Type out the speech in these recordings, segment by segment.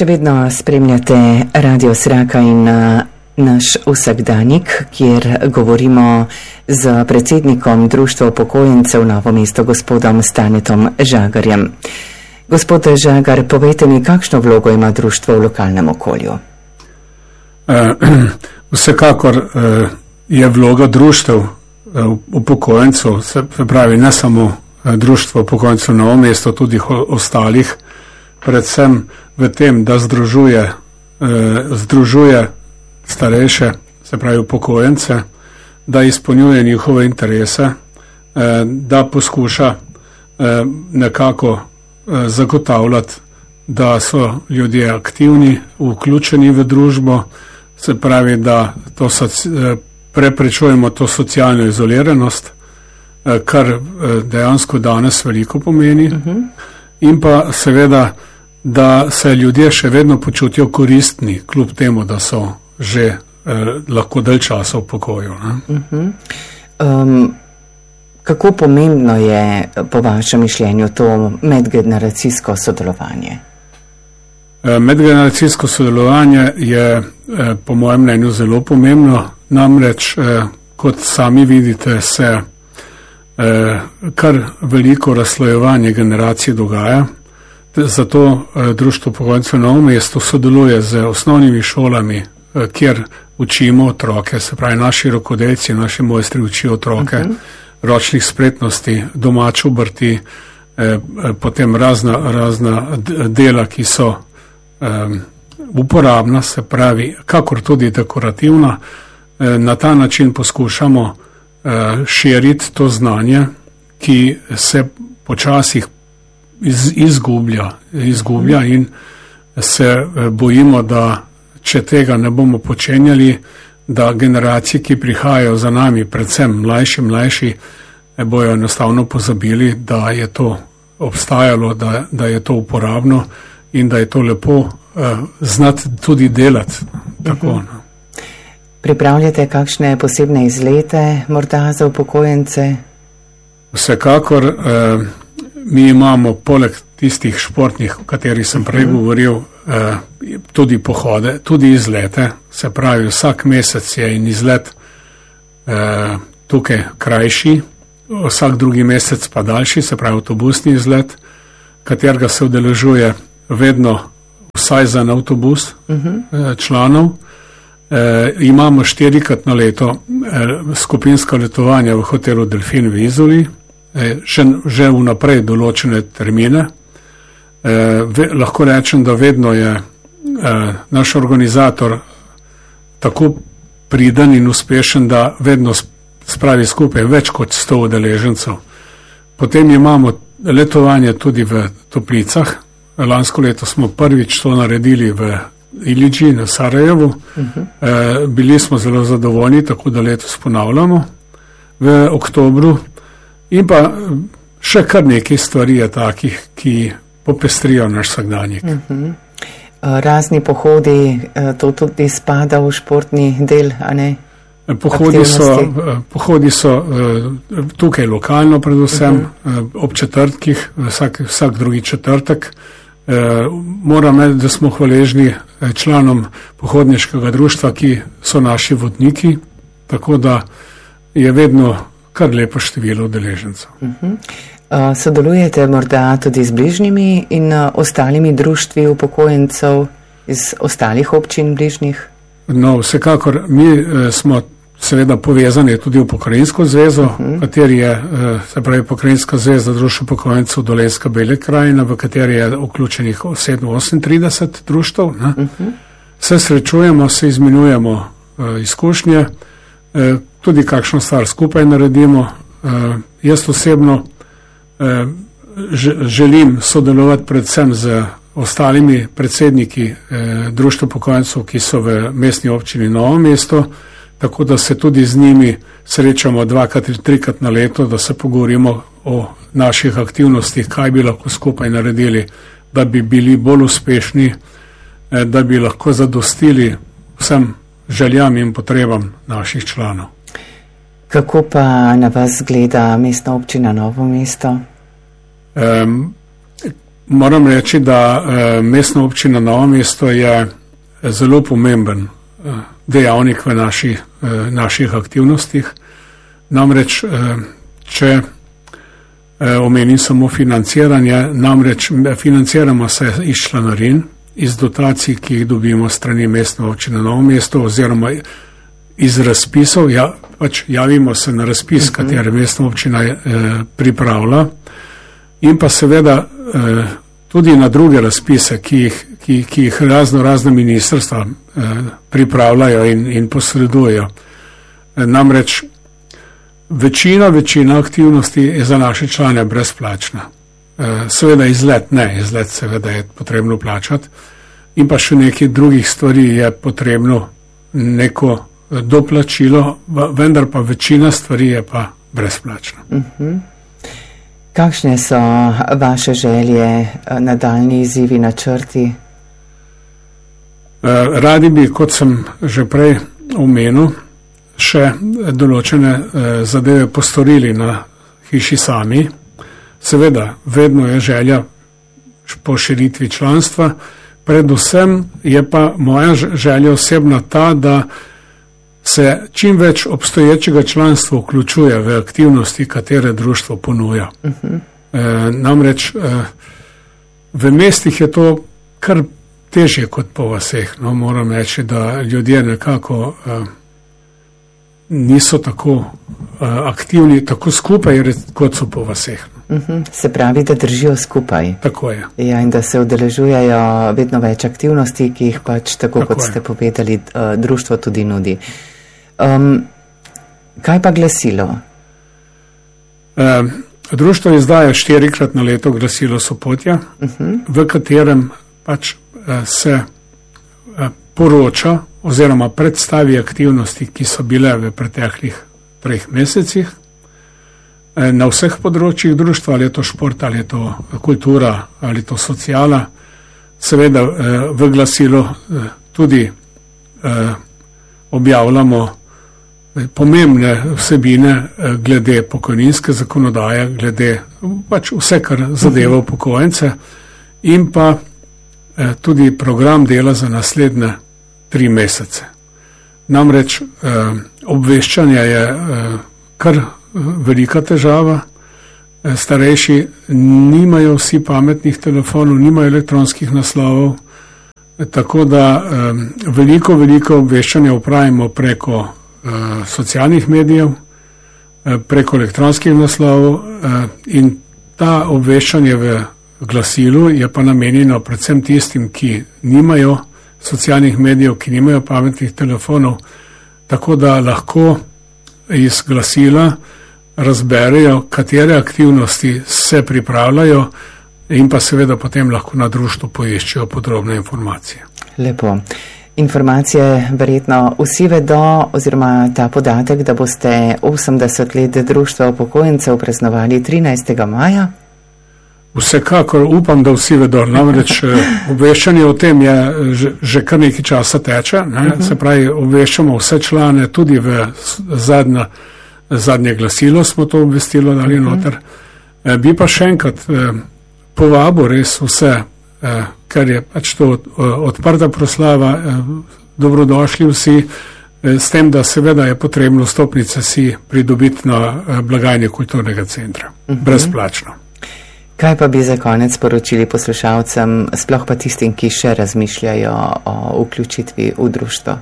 Še vedno spremljate Radio Sraka in naš vsakdanik, kjer govorimo z predsednikom Društva upokojencev Novo mesto, gospodom Stanetom Žagarjem. Gospod Žagar, povejte mi, kakšno vlogo ima društvo v lokalnem okolju? Vsekakor je vloga društev upokojencev, se pravi ne samo Društvo upokojencev Novo mesto, tudi ostalih, predvsem v tem, da združuje starejše, se pravi upokojence, da izpolnjuje njihove interese, da poskuša nekako zagotavljati, da so ljudje aktivni, vključeni v družbo, se pravi, da to preprečujemo to socialno izoliranost, kar dejansko danes veliko pomeni, in pa seveda, da se ljudje še vedno počutijo koristni, kljub temu, da so že lahko dalj časa v pokoju. Kako pomembno je po vašem mišljenju to medgeneracijsko sodelovanje? Medgeneracijsko sodelovanje je po mojem mnenju zelo pomembno, namreč kot sami vidite se kar veliko razslojevanje generacij dogaja. Zato Društvo upokojencev Novo mesto sodeluje z osnovnimi šolami, kjer učimo otroke, se pravi naši rokodelci, naši mojstri učijo otroke ročnih spretnosti, domače obrti, potem razna dela, ki so uporabna, se pravi, kakor tudi dekorativna. Na ta način poskušamo širiti to znanje, ki se počasih izgublja in se bojimo, da če tega ne bomo počenjali, da generacije, ki prihajajo za nami, predvsem mlajši, bojo enostavno pozabili, da je to obstajalo, da je to uporabno in da je to lepo znati tudi delati. Tako, Pripravljate kakšne posebne izlete morda za upokojence? Vsekakor mi imamo poleg tistih športnih, o katerih sem prej govoril, tudi pohode, tudi izlete, se pravi vsak mesec je in izlet tukaj krajši, vsak drugi mesec pa daljši, se pravi avtobusni izlet, katerega se udeležuje vedno vsaj za en avtobus članov. Imamo 4krat na leto skupinsko letovanje v hotelu Delfin v Izoli, že vnaprej določene termine. Lahko rečem, da vedno je naš organizator tako priden in uspešen, da vedno spravi skupaj več kot 100 udeležencev. Potem imamo letovanje tudi v toplicah. Lansko leto smo prvič to naredili v Ilidži na Sarajevu. Bili smo zelo zadovoljni, tako da letos ponavljamo v oktobru. In pa še kar nekaj stvari je takih, ki popestrijo naš vsakdanjik. Razni pohodi, to tudi spada v športni del, a ne? Pohodi so tukaj lokalno predvsem, ob četrtkih, vsak drugi četrtek. Moram reči, da smo hvaležni članom pohodniškega društva, ki so naši vodniki, tako da je vedno kar lepo število udeležencev. Sodelujete morda tudi z bližnjimi in ostalimi društvi upokojencev iz ostalih občin bližnjih? No, vsekakor mi smo seveda povezani tudi v Pokrajinsko zvezo, kateri je, se pravi Pokrajinska zveza Društva upokojencev Dolenjska Bela krajina, v kateri je vključenih 38 društev. Se srečujemo, se izmenjujemo izkušnje, tudi kakšno stvar skupaj naredimo. Jaz osebno želim sodelovati predvsem z ostalimi predsedniki Društva upokojencev, ki so v mestni občini Novo mesto, tako da se tudi z njimi srečamo 2krat ali 3krat na leto, da se pogovorimo o naših aktivnostih, kaj bi lahko skupaj naredili, da bi bili bolj uspešni, da bi lahko zadostili vsem željam in potrebam naših članov. Kako pa na vas gleda mestna občina Novo mesto? Moram reči, da mestna občina Novo mesto je zelo pomemben dejavnik v naših aktivnostih. Namreč, če omenim samo financiranje, namreč financiramo se iz članarin, iz dotacij, ki jih dobimo strani mestne občine Novo mesto, oziroma iz razpisov, pač javimo se na razpis, katere mestna občina pripravlja, in pa seveda tudi na druge razpise, ki jih razna ministrstva pripravljajo in posredujejo. Namreč večina aktivnosti je za naše člane brezplačna. Seveda izlet ne, izlet seveda je potrebno plačati, in pa še nekaj drugih stvari je potrebno neko doplačilo, vendar pa večina stvari je pa brezplačna. Kakšne so vaše želje, nadaljnji izzivi, načrti? Radi bi, kot sem že prej omenil, še določene zadeve postorili na hiši sami. Seveda, vedno je želja po širitvi članstva, predvsem je pa moja želja osebna ta, da se čim več obstoječega članstva vključuje v aktivnosti, katere društvo ponuja. Namreč v mestih je to kar težje kot po vaseh. No, moram reči, da ljudje nekako niso tako aktivni, tako skupaj, kot so po vaseh. Se pravi, da držijo skupaj. Tako je. Ja, in da se udeležujejo vedno več aktivnosti, ki jih pač, tako kot ste povedali, društvo tudi nudi. Kaj pa glasilo? Društvo izdaja 4-krat na leto glasilo Sopotja, v katerem pač se poroča oziroma predstavi aktivnosti, ki so bile v preteklih 3 mesecih na vseh področjih društva, ali je to šport, ali je to kultura, ali je to sociala. Seveda v glasilo tudi objavljamo pomembne vsebine glede pokojninske zakonodaje, glede pač vse, kar zadeva upokojence, in pa tudi program dela za naslednje 3 mesece. Namreč obveščanje je kar velika težava. Starejši nimajo vsi pametnih telefonov, nimajo elektronskih naslovov, tako da veliko obveščanja opravimo preko socialnih medijev, preko elektronskih naslovov, in ta obveščanje v glasilu je pa namenjeno predvsem tistim, ki nimajo socialnih medijev, ki nimajo pametnih telefonov, tako da lahko iz glasila razberejo, katere aktivnosti se pripravljajo, in pa seveda potem lahko na društvu poiščejo podrobne informacije. Lepo. Informacije verjetno vsi vedo, oziroma ta podatek, da boste 80 let društva upokojencev praznovali 13. maja? Vsekakor upam, da vsi vedo. Namreč obveščanje o tem je že kar nekaj časa teče. Se pravi, obveščamo vse člane, tudi v zadnje glasilo smo to obvestilo dali noter. Bi pa še enkrat povabil res vse, ker je pač to odprta proslava, dobrodošli vsi, s tem, da seveda je potrebno vstopnice si pridobiti na blagajni kulturnega centra. Brezplačno. Kaj pa bi za konec sporočili poslušalcem, sploh pa tistim, ki še razmišljajo o vključitvi v društvo?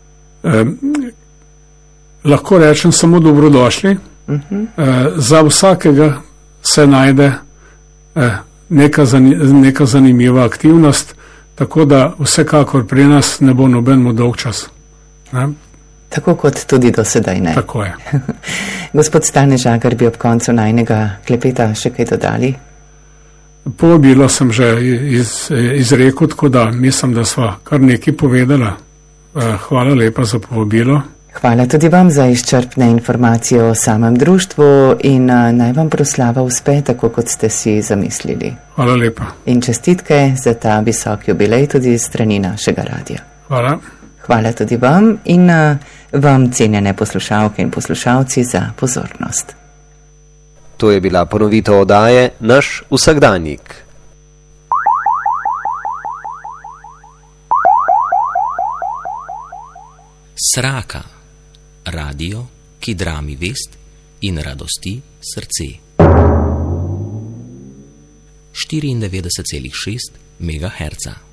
Lahko rečem samo dobrodošli. Za vsakega se najde neka zanimiva aktivnost, tako da vsekakor pri nas ne bo nobenemu dolgčas. Tako kot tudi do sedaj ne. Tako je. Gospod Stane Žagar, bi ob koncu najnega klepeta še kaj dodali? Povabilo sem že izrekel, tako da mislim, da sva kar nekaj povedala. Hvala lepa za povabilo. Hvala tudi vam za izčrpne informacije o samem društvu in naj vam proslava uspe, tako kot ste si zamislili. Hvala lepa. In čestitke za ta visok jubilej tudi strani našega radia. Hvala. Hvala tudi vam in vam, cenjene poslušalke in poslušalci, za pozornost. To je bila ponovitev oddaje Naš vsakdanjik. Sraka, radio, ki drami vest in radosti srce. 94,6 MHz.